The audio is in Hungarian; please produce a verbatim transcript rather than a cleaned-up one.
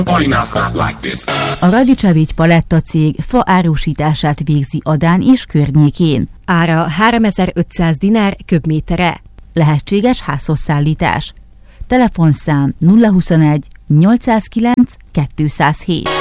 A Radicevic Paletta cég fa árusítását végzi Adán és környékén. Ára háromezer-ötszáz dinár köbméterre. Lehetséges házhozszállítás. Telefonszám nulla huszonegy nyolcszázkilenc kétszázhét.